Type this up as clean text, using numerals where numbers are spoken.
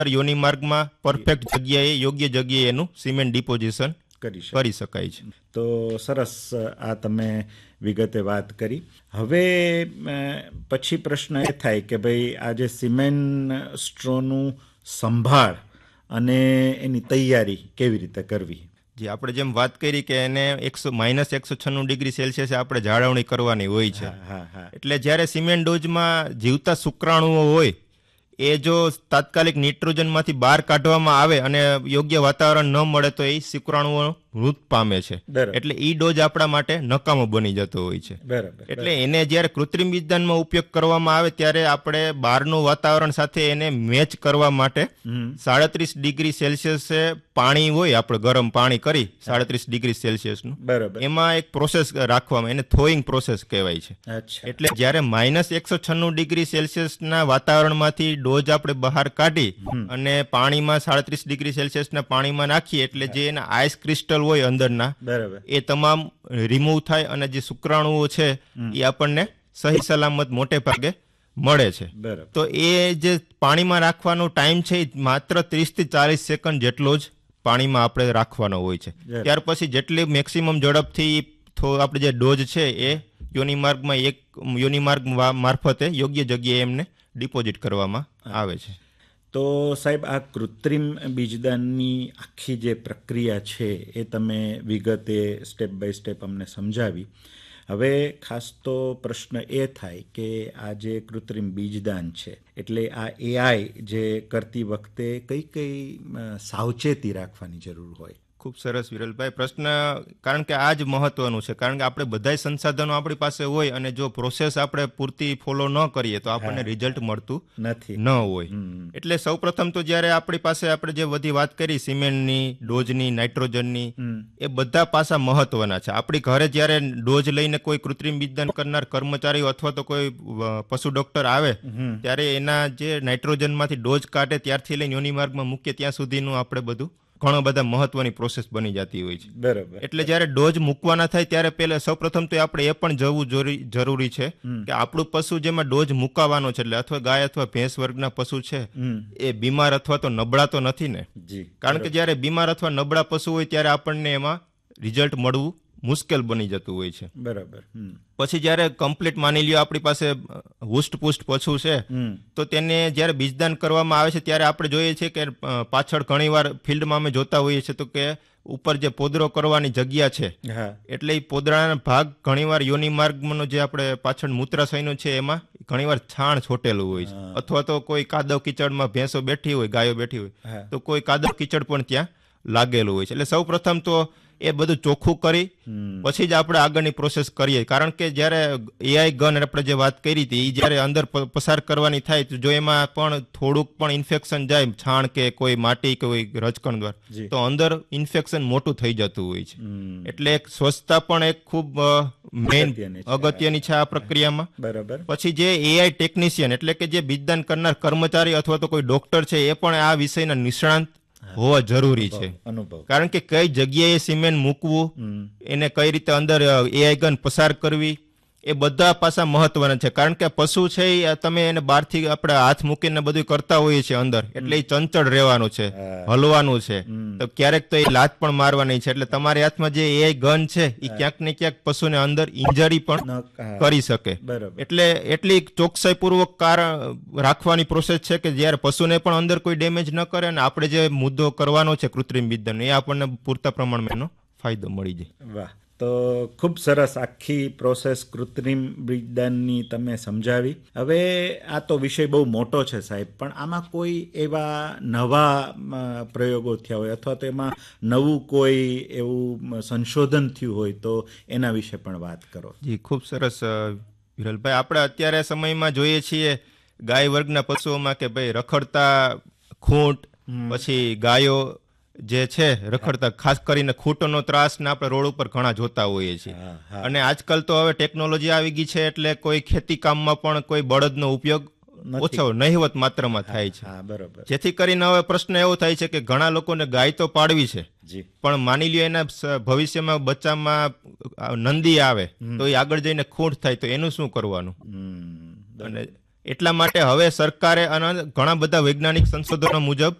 યોનિ માર્ગમાં પરફેક્ટ જગ્યાએ યોગ્ય જગ્યાએ એનું સિમેન્ટ ડિપોઝિશન કરી શકાય છે. તો સરસ આ તમે વિગતે વાત કરી. હવે પછી પ્રશ્ન એ થાય કે ભાઈ આ જે સિમેન્ટ સ્ટ્રોનું સંભાળ અને એની તૈયારી કેવી રીતે કરવી? જે આપણે જેમ વાત કરી કે એને -196 આપણે જાળવણી કરવાની હોય છે. એટલે જ્યારે સિમેન્ટ ડોઝમાં જીવતા શુક્રાણુઓ હોય એ જો તાત્કાલિક નાઇટ્રોજનમાંથી બહાર કાઢવામાં આવે અને યોગ્ય વાતાવરણ ન મળે તો એ શુક્રાણુઓ મૃત પામે છે. એટલે ઈ ડોઝ આપણા માટે નકામો બની જતો હોય છે. એટલે એને જ્યારે કૃત્રિમ બીજદાનમાં ઉપયોગ કરવામાં આવે ત્યારે આપણે બહારનું વાતાવરણ સાથે એને મેચ કરવા માટે 37 ડિગ્રી સેલ્સિયસે પાણી હોય, આપણે ગરમ પાણી કરી 37 ડિગ્રી સેલ્સિયસનું, એમાં એક પ્રોસેસ રાખવામાં, એને થોઈંગ પ્રોસેસ કહેવાય છે. એટલે જ્યારે -196 ડિગ્રી સેલ્સિયસના વાતાવરણમાંથી ડોઝ આપણે બહાર કાઢી અને પાણીમાં 37 ડિગ્રી સેલ્સિયસના પાણીમાં નાખીએ એટલે જે એના આઈસ ક્રિસ્ટલ હોય અંદરના એ તમામ રિમૂવ થાય અને જે શુક્રાણુઓ છે એ આપણને સહી સલામત મોટે ભાગે મળે છે. તો એ જે પાણીમાં રાખવાનો ટાઈમ છે માત્ર 30 થી 40 સેકન્ડ જેટલો જ પાણીમાં આપણે રાખવાનો હોય છે. ત્યાર પછી જેટલી મેક્સિમમ ઝડપથી આપણે જે ડોઝ છે એ યોનિ માર્ગ મારફતે યોગ્ય જગ્યાએ એમને ડિપોઝિટ કરવામાં આવે છે. તો સાહેબ, આ કૃત્રિમ બીજદાનની આખી જે પ્રક્રિયા છે એ તમે વિગતે સ્ટેપ બાય સ્ટેપ અમને સમજાવી. હવે ખાસ તો પ્રશ્ન એ થાય કે આ જે કૃત્રિમ બીજદાન છે એટલે આ એઆઈ જે કરતી વખતે કઈ કઈ સાવચેતી રાખવાની જરૂર હોય? ખૂબ સરસ વિરલભાઈ પ્રશ્ન, કારણ કે આ જ મહત્વનું છે. કારણ કે આપણે બધા સંસાધનો આપણી પાસે હોય અને જો પ્રોસેસ આપણે પૂરતી ફોલો ન કરીએ તો આપણને રિઝલ્ટ મળતું ન હોય. એટલે સૌપ્રથમ તો જ્યારે આપણી પાસે આપણે જે બધી વાત કરી સિમેન્ટની, ડોઝની, નાઇટ્રોજનની, એ બધા પાસા મહત્વના છે. આપણી ઘરે જ્યારે ડોઝ લઈને કોઈ કૃત્રિમ બીજદાન કરનાર કર્મચારીઓ અથવા તો કોઈ પશુ ડોક્ટર આવે ત્યારે એના જે નાઇટ્રોજનમાંથી ડોઝ કાઢે ત્યારથી લઈને યોનિ માર્ગમાં મૂકીએ ત્યાં સુધીનું આપણે બધું ઘણો બધા મહત્વની પ્રોસેસ બની જતી હોય છે. એટલે જ્યારે ડોઝ મૂકવાના થાય ત્યારે પહેલા સૌપ્રથમ તો આપણે એ પણ જોવું જરૂરી છે કે આપણું પશુ જેમાં ડોઝ મુકાવાનો છે એટલે અથવા ગાય અથવા ભેંસ વર્ગના પશુ છે એ બીમાર અથવા તો નબળા તો નથી ને? કારણ કે જ્યારે બીમાર અથવા નબળા પશુ હોય ત્યારે આપણને એમાં રિઝલ્ટ મળવું મુશ્કેલ બની જતું હોય છે. પછી જ્યારે કમ્પ્લીટ માની લ્યો આપણી પાસે હુષ્ટપુષ્ટ પશુ છે તો તેને જ્યારે બીજદાન કરવામાં આવે છે ત્યારે આપણે જોઈએ છીએ કે પાછળ ઘણીવાર ફિલ્ડમાં અમે જોતા હોઈએ છીએ તો કે ઉપર જે પોદરો કરવાની જગ્યા છે એટલે એ પોદરાના ભાગ ઘણીવાર યોનિ માર્ગનો જે આપણે પાછળ મૂત્રાશયનો છે એમાં ઘણીવાર છાણ છોટેલું હોય છે અથવા તો કોઈ કાદવ કીચડમાં ભેંસો બેઠી હોય, ગાયો બેઠી હોય તો કોઈ કાદવ કીચડ પણ ત્યાં લાગેલું હોય છે. એટલે સૌ પ્રથમ તો એ બધું ચોખ્ખું કરી પછી જ આપણે આગળની પ્રોસેસ કરીએ. કારણ કે જ્યારે એઆઈ ગન આપણે જે વાત કરી હતી એ જ્યારે અંદર પસાર કરવાની થાય તો જો એમાં પણ થોડુંક પણ ઇન્ફેક્શન જાય, છાણ કે કોઈ માટી કે કોઈ રજકણ દ્વારા, તો અંદર ઇન્ફેક્શન મોટું થઈ જતું હોય છે. એટલે એક સ્વચ્છતા પણ એક ખૂબ મેઇન અગત્યની છે આ પ્રક્રિયામાં. પછી જે એઆઈ ટેકનિશિયન એટલે કે જે બીજદાન કરનાર કર્મચારી અથવા તો કોઈ ડોક્ટર છે એ પણ આ વિષયના નિષ્ણાંત હોવા જરૂરી છે. કારણ કે કઈ જગ્યાએ સિમેન્ટ મૂકવું, એને કઈ રીતે અંદર એઆઈ ગન પસાર કરવી, એ બધા પાસા મહત્વના છે. કારણ કે પશુ છે એ તમે એને બહારથી આપણે હાથ મૂકીને બધું કરતા હોઈએ છીએ અંદર, એટલે એ ચંચળ રહેવાનું છે, હલવાનું છે, તો ક્યારેક તો એ લાત પણ મારવાની છે. એટલે તમારી હાથમાં જે એઆઈ ગન છે એ ક્યાંક ને ક્યાંક પશુને અંદર ઇન્જરી પણ કરી શકે. એટલે એટલી ચોકસાઈપૂર્વક રાખવાની પ્રોસેસ છે કે જ્યારે પશુને પણ અંદર કોઈ ડેમેજ ન કરે અને આપણે જે મુદ્દો કરવાનો છે કૃત્રિમ બીજદાન એ આપણને પૂરતા પ્રમાણમાં એનો ફાયદો મળી જાય. વાહ, તો ખૂબ સરસ આખી પ્રોસેસ કૃત્રિમ બીજદાનની તમે સમજાવી. હવે આ તો વિષય બહુ મોટો છે સાહેબ, પણ આમાં કોઈ એવા નવા પ્રયોગો થયા હોય અથવા તો એમાં નવું કોઈ એવું સંશોધન થયું હોય તો એના વિશે પણ વાત કરો. જી, ખૂબ સરસ વિરલભાઈ. આપણે અત્યારે સમયમાં જોઈએ છીએ ગાય વર્ગના પશુઓમાં કે ભાઈ રખડતા ખૂંટ, પછી ગાયો જે છે રખડતા, ખાસ કરીને ખૂંટનો ત્રાસ ને આપણે રોડ ઉપર ઘણા જોતા હોઈએ છીએ. અને આજકાલ તો હવે ટેકનોલોજી આવી ગઈ છે એટલે કોઈ ખેતી કામમાં પણ કોઈ બળદનો ઉપયોગ ઓછો નહિવત માત્રામાં થાય છે. જેથી કરીને હવે પ્રશ્ન એવો થાય છે કે ઘણા લોકોને ગાય તો પાડવી છે પણ માની લ્યો એના ભવિષ્યમાં બચ્ચામાં નંદી આવે તો એ આગળ જઈને ખૂંટ થાય તો એનું શું કરવાનું? અને એટલા માટે હવે સરકારે અને ઘણા બધા વૈજ્ઞાનિક સંશોધનો મુજબ